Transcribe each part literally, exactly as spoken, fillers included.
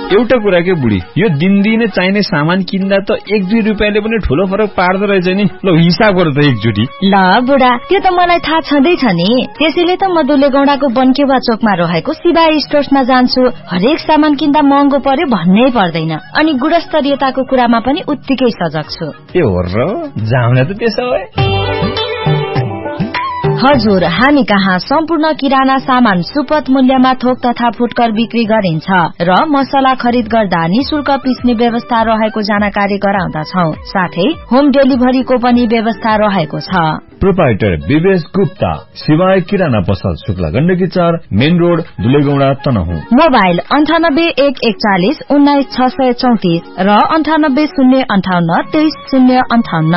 एउटा कुरा के बुढी, यो दिनदिनै चाहिने सामान किन्दा त एक दुई रुपियाँले पनि ठुलो फरक पार्दो रहेछ नि। ल हिसाब गर त एकचोटि। ल बुढा, त्यो त मलाई थाहा छँदैछ नि, त्यसैले त म दुलेगौडाको बनकेवा चोकमा रहेको शिवा स्टोर्समा जान्छु। हरेक सामान किन्दा महँगो पर्यो भन्नै पर्दैन, अनि गुणस्तरीयताको कुरामा पनि उत्तिकै सजग छु। ए हो र, जाउँ न त त्यसो भए। हजुर, हामी कहाँ सम्पूर्ण किराना सामान सुपथ मूल्यमा थोक तथा फुटकर बिक्री गरिन्छ र मसला खरिद गर्दा निशुल्क पिस्ने व्यवस्था रहेको जानकारी गराउँदछौ। साथै होम डेलिभरीको पनि व्यवस्था रहेको छ। प्रोप्राइटर विवेश गुप्ता, शिवाय किराना पसल, शुक्ला गण्डकी चार, मेन रोड, दुलेगौडा, तनहुँ। मोबाइल अन्ठानब्बे एक एकचालिस उन्नाइस छ सय चौतिस र अन्ठानब्बे शून्य अन्ठाउन्न तेइस शून्य अन्ठाउन्न।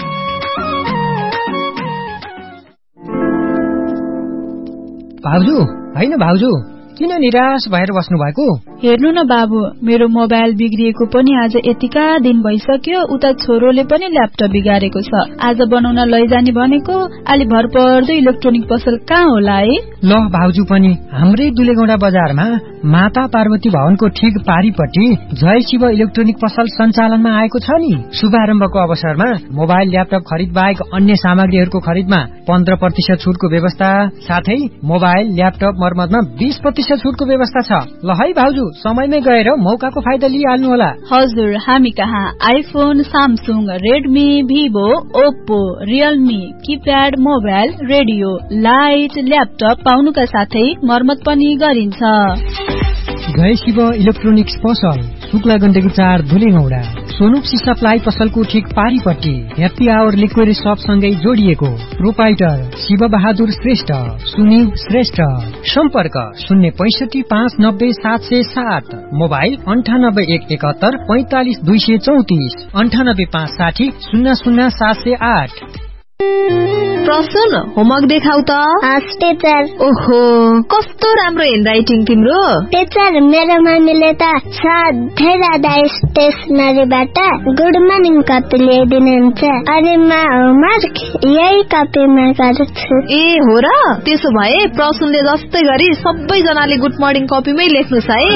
भाउजू, होइन भाउजू, किन निराश भएर बस्नु भएको? हेर्नु न बाबु, मेरो मोबाइल बिग्रिएको पनि आज यतिका दिन भइसक्यो, उता छोरोले पनि ल्यापटप बिगारेको छ। आज बनाउन लैजाने भनेको, अलि भरपर्दो इलेक्ट्रोनिक पसल कहाँ होला है? ल भाउजू पनि हाम्रै दुलेगौडा बजारमा माता पार्वती भवनको ठिक पारीपट्टि जय शिव इलेक्ट्रोनिक पसल सञ्चालनमा आएको छ नि। शुभारम्भको अवसरमा मोबाइल ल्यापटप खरिद बाहेक अन्य सामग्रीहरूको खरिदमा पन्ध्र प्रतिशत छुटको व्यवस्था, साथै मोबाइल ल्यापटप मर्मतमा बीस प्रतिशत छुटको व्यवस्था छ। ल है भाउजू, समयमै गएर मौकाको फाइदा लिइहाल्नु होला। हजुर, हामी कहाँ iPhone, Samsung, Redmi, Vivo, Oppo, Realme, keypad mobile, radio, light, laptop पाउनुका साथै मर्मत पनि गरिन्छ। जय शिव इलेक्ट्रोनिक्स पसल, शुक्ला गण्डकी चार, दुलेगौडा। सोनुप्सी सप्लाई पसलको ठिक पारीपट्टि ह्याप्पी आवर लिक्विड शप सँगै जोडिएको। प्रोप्राइटर शिव बहादुर श्रेष्ठ, सुनिल श्रेष्ठ। सम्पर्क शून्य पैसठी पाँच नब्बे सात सय सात। मोबाइल अन्ठानब्बे एक एकहत्तर पैंतालिस दुई सय चौतिस, अन्ठानब्बे पाँच साठी शून्य शून्य सात सय आठ। प्रसन्न, होमवर्क देखाउ त। टीचर। ओहो, कस्तो राम्रो ह्यान्डराइटिङ तिम्रो। टीचर, मेरो मम्मीले त सधैँ राधा स्टेसनरीबाट गुड मर्निङ कपी ल्याइदिनुहुन्छ, अनि म होमवर्क यही कपीमा गर्छु। ए हो र, त्यसो भए प्रसन्नले जस्तै गरी सबैजनाले गुड मर्निङ कपीमै लेख्नुस् है।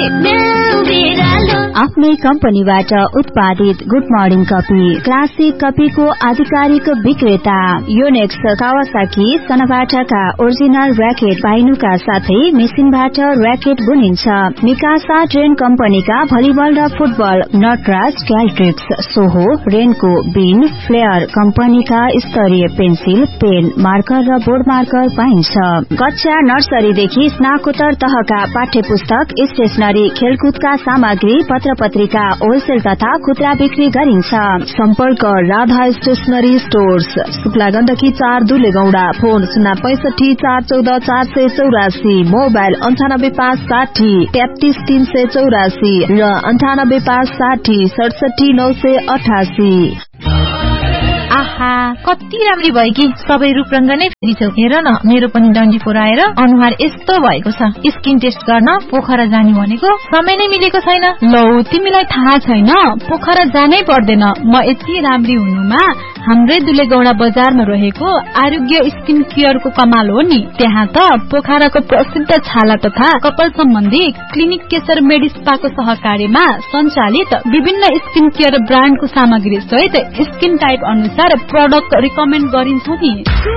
आफ्नै कम्पनीबाट उत्पादित गुड मर्निङ कपी, क्लासिक कपीको आधिकारिक विक्रेता। योनेक्स, कावासाकी, सनाबाटाका ओरिजिनल र्याकेट पाइनुका साथै मेसिनबाट र्याकेट बुनिन्छ। मिकासा ट्रेन कम्पनीका भलिबल र फुटबल, नटराज, क्याल्ट्रिक्स, सोहो, रेनको, बिन, फ्लेयर कम्पनीका स्तरीय पेन्सिल, पेन, मार्कर र बोर्ड मार्कर पाइन्छ। कक्षा नर्सरीदेखि स्नाकोत्तर तहका पाठ्य पुस्तक, स्टेशनरी, खेलकुदका सामग्री, पत्र पत्रिका होलसेल तथा खुद्रा बिक्री गरिन्छ। सम्पर्क राधा स्टेशनरी स्टोर्स, शुक्ला गण्डकी चार, दुलेगौडा। फोन शून्य पैसठी चार चौध चार सय चौरासी। मोबाइल अन्ठानब्बे पाँच साठी तेत्तीस तीन सय चौरासी र अन्ठानब्बे पाँच साठी सडसठी नौ सय अठासी। आहा, कति राम्री भयो कि सबै रूपरंग नै फेरिछौ। हेर न, मेरो पनि डन्डी फोराएर अनुहार यस्तो भएको छ। स्किन टेस्ट गर्न पोखरा जाने भनेको समय नै मिलेको छैन। लौ, तिमीलाई थाहा छैन, पोखरा जानै पर्दैन। म यति राम्री हुनुमा हाम्रै दुलेगौडा बजारमा रहेको आरोग्य स्किन केयरको कमाल हो नि। त्यहाँ त पोखराको प्रसिद्ध छाला तथा कपाल सम्बन्धी क्लिनिक केशर मेडिस्पाको सहकार्यमा सञ्चालित विभिन्न स्किन केयर ब्रान्डको सामग्री सहित स्किन टाइप अनुसार प्रोडक्ट रिकमेन्ड गरिन्छ नि।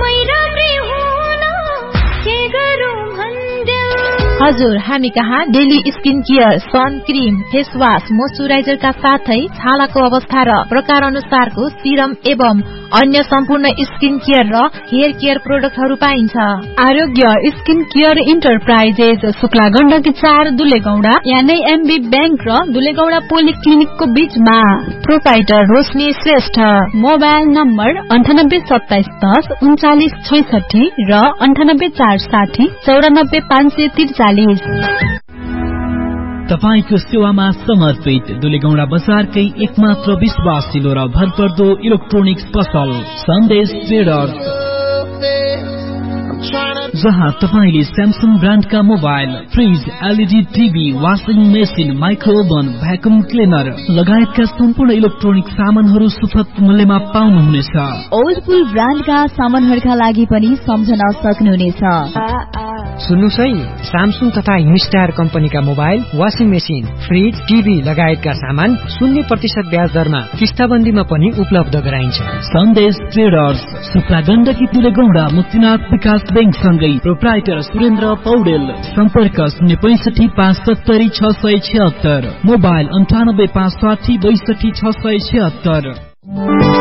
हजुर, हामी कहाँ daily skin care, sun cream, face wash, मोइस्चराइजरका साथै छालाको अवस्था र प्रकार अनुसारको सिरम एवं अन्य सम्पूर्ण स्किन केयर र हेयर केयर प्रोडक्टहरू पाइन्छ। आरोग्य skin care enterprises, Shukla Gandaki चार, दुलेगौडा, यानै एमबी बैंक र दुलेगौडा पोलिक्लिनिकको बीचमा। प्रोप्राइटर रोशनी श्रेष्ठ। मोबाइल नम्बर अन्ठानब्बे सत्ताइस दस उन्चालिस छैसठी र अन्ठानब्बे चार साठी चौरानब्बे पाँच सय त्रिचालिस। तपाईको सेवामा समर्पित दुलेगौडा बजारकै एकमात्र विश्वासिलो र भरपर्दो इलेक्ट्रोनिक्स पसल सन्देश ट्रेडर्स। जहाँ तपाईले Samsung ब्रान्डका mobile, fridge, LED TV, washing machine, माइक्रोओभन, vacuum cleaner लगायतका सम्पूर्ण इलेक्ट्रोनिक सामानहरू सुपथ मूल्यमा पाउनुहुनेछ। ओल्डपुल ब्रान्डका सामानहरूका लागि पनि सम्झन सक्नुहुनेछ। सुन्नुस् है, स्यामसङ तथा हिन्स्टार कम्पनीका mobile, washing machine, fridge, TV लगायतका सामान शून्य प्रतिशत ब्याज दरमा किस्ताबन्दीमा पनि उपलब्ध गराइन्छ। सन्देश ट्रेडर्स, सुक्ला गण्डकी तुलेगौडा, मुक्तिनाथ विकास बैंक सँगै प्रोप्राइटर सुरेन्द्र पौडेल। सम्पर्क शून्य पैंसठी पाँच सत्तरी छ सय छिहत्तर, मोबाइल अन्ठानब्बे पाँच साठी बैसठी छ सय छिहत्तर।